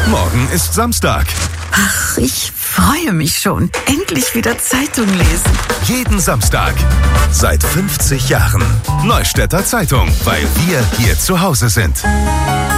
Morgen ist Samstag. Ach, ich freue mich schon. Endlich wieder Zeitung lesen. Jeden Samstag. Seit 50 Jahren. Neustädter Zeitung, weil wir hier zu Hause sind.